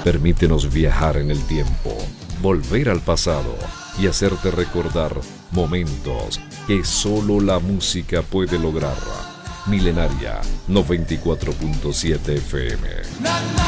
Permítenos viajar en el tiempo, volver al pasado y hacerte recordar momentos que solo la música puede lograr. Milenaria 94.7 FM.